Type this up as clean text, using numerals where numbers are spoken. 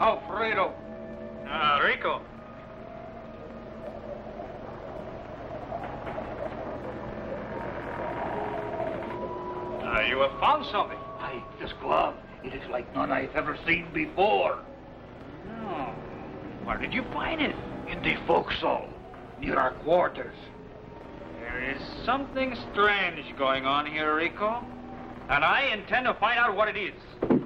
Alfredo. Rico. You have found something. Aye, this glove. It is like none I've ever seen before. Oh. Where did you find it? In the forecastle, near our quarters. There is something strange going on here, Rico. And I intend to find out what it is.